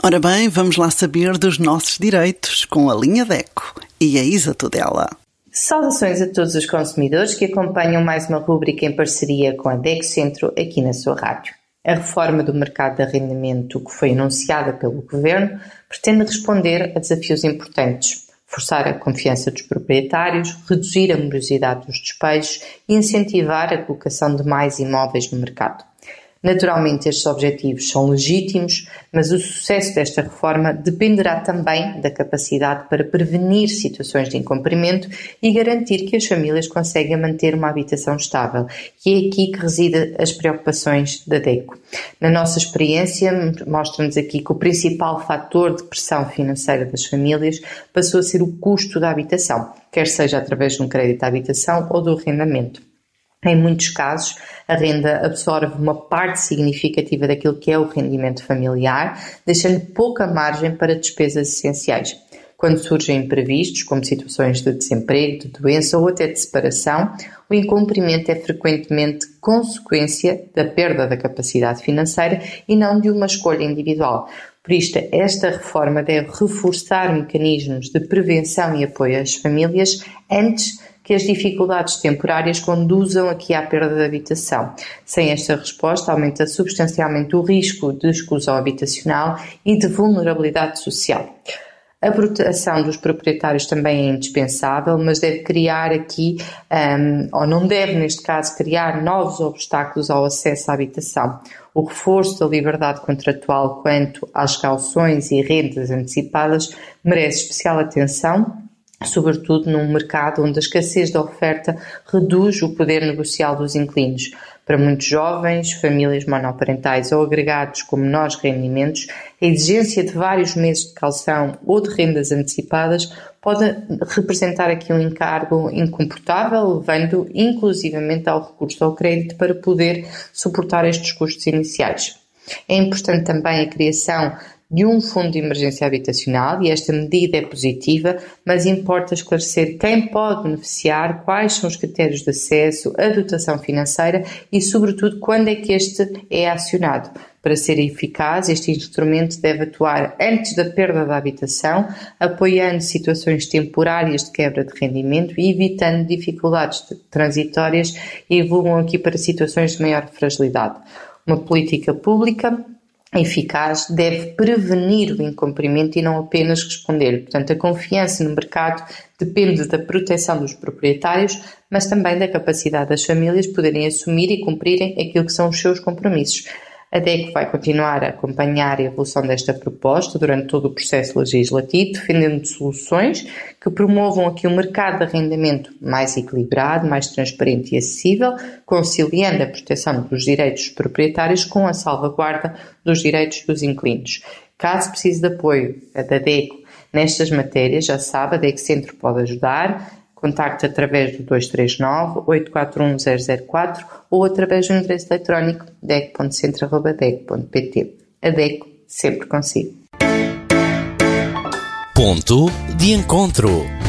Ora bem, vamos lá saber dos nossos direitos com a linha DECO e a Isa Tudela. Saudações a todos os consumidores que acompanham mais uma rúbrica em parceria com a DECO Centro aqui na sua rádio. A reforma do mercado de arrendamento que foi anunciada pelo Governo pretende responder a desafios importantes, forçar a confiança dos proprietários, reduzir a morosidade dos despejos e incentivar a colocação de mais imóveis no mercado. Naturalmente, estes objetivos são legítimos, mas o sucesso desta reforma dependerá também da capacidade para prevenir situações de incumprimento e garantir que as famílias conseguem manter uma habitação estável. E é aqui que residem as preocupações da DECO. Na nossa experiência, mostra-nos aqui que o principal fator de pressão financeira das famílias passou a ser o custo da habitação, quer seja através de um crédito à habitação ou do arrendamento. Em muitos casos, a renda absorve uma parte significativa daquilo que é o rendimento familiar, deixando pouca margem para despesas essenciais. Quando surgem imprevistos, como situações de desemprego, de doença ou até de separação, o incumprimento é frequentemente consequência da perda da capacidade financeira e não de uma escolha individual. Por isto, esta reforma deve reforçar mecanismos de prevenção e apoio às famílias antes que as dificuldades temporárias conduzam aqui à perda de habitação. Sem esta resposta, aumenta substancialmente o risco de exclusão habitacional e de vulnerabilidade social. A proteção dos proprietários também é indispensável, mas deve criar aqui, ou não deve neste caso, criar novos obstáculos ao acesso à habitação. O reforço da liberdade contratual quanto às cauções e rendas antecipadas merece especial atenção, sobretudo num mercado onde a escassez da oferta reduz o poder negocial dos inquilinos. Para muitos jovens, famílias monoparentais ou agregados com menores rendimentos, a exigência de vários meses de caução ou de rendas antecipadas pode representar aqui um encargo incomportável, levando inclusivamente ao recurso ao crédito para poder suportar estes custos iniciais. É importante também a criação de um fundo de emergência habitacional e esta medida é positiva, mas importa esclarecer quem pode beneficiar, quais são os critérios de acesso, a dotação financeira e, sobretudo, quando é que este é acionado. Para ser eficaz, este instrumento deve atuar antes da perda da habitação, apoiando situações temporárias de quebra de rendimento e evitando dificuldades transitórias e evoluam aqui para situações de maior fragilidade. Uma política pública eficaz deve prevenir o incumprimento e não apenas responder. Portanto, a confiança no mercado depende da proteção dos proprietários, mas também da capacidade das famílias poderem assumir e cumprirem aquilo que são os seus compromissos. A DECO vai continuar a acompanhar a evolução desta proposta durante todo o processo legislativo, defendendo soluções que promovam aqui um mercado de arrendamento mais equilibrado, mais transparente e acessível, conciliando a proteção dos direitos dos proprietários com a salvaguarda dos direitos dos inquilinos. Caso precise de apoio da DECO nestas matérias, já sabe, a DECO Centro pode ajudar. Contacte através do 239-841-004 ou através do endereço eletrónico deco.centro@deco.pt. A DECO sempre consigo. Ponto de encontro.